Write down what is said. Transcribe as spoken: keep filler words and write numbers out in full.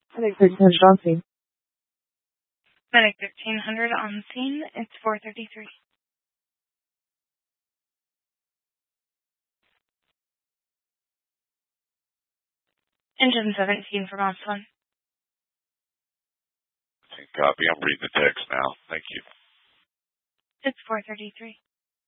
Medic thirteen hundred on scene. Medic thirteen hundred on scene. It's four thirty-three. Engine seventeen for Moss one. Copy. I'm reading the text now. Thank you. It's four thirty-three.